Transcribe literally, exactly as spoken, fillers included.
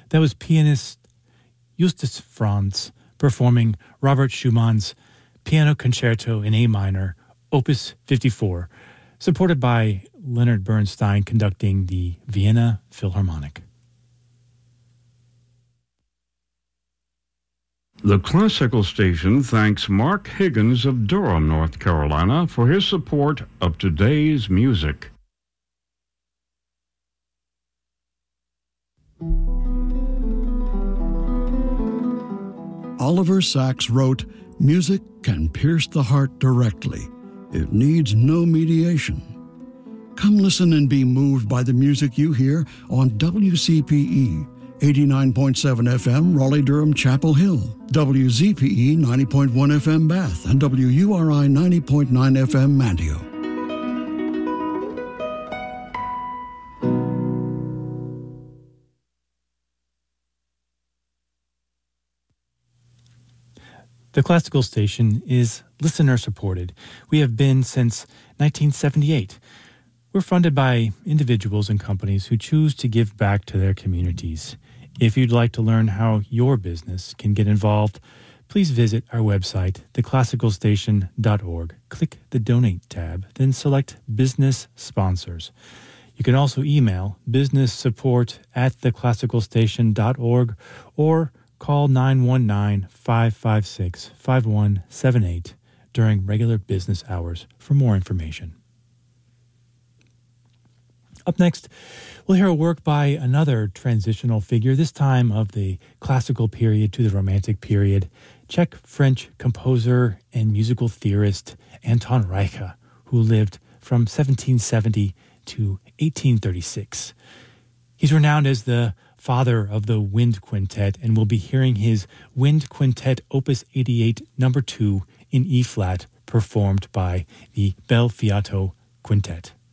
That was pianist Justus Franz performing Robert Schumann's Piano Concerto in A minor, Opus fifty-four, supported by Leonard Bernstein conducting the Vienna Philharmonic. The Classical Station thanks Mark Higgins of Durham, North Carolina, for his support of today's music. Oliver Sacks wrote, "Music can pierce the heart directly. It needs no mediation." Come listen and be moved by the music you hear on W C P E, eighty-nine point seven F M, Raleigh-Durham, Chapel Hill, W Z P E, ninety point one F M, Bath, and W U R I, ninety point nine F M, Manteo. The Classical Station is listener-supported. We have been since nineteen seventy-eight. We're funded by individuals and companies who choose to give back to their communities. If you'd like to learn how your business can get involved, please visit our website, the classical station dot org. Click the Donate tab, then select Business Sponsors. You can also email businesssupport at the classical station dot org or call nine one nine, five five six, five one seven eight during regular business hours for more information. Up next, we'll hear a work by another transitional figure, this time of the classical period to the Romantic period, Czech-French composer and musical theorist Anton Reicha, who lived from seventeen seventy to eighteen thirty-six. He's renowned as the father of the Wind Quintet, and we'll be hearing his Wind Quintet Opus eighty-eight, number two in E-flat, performed by the Bel Fiato Quintet.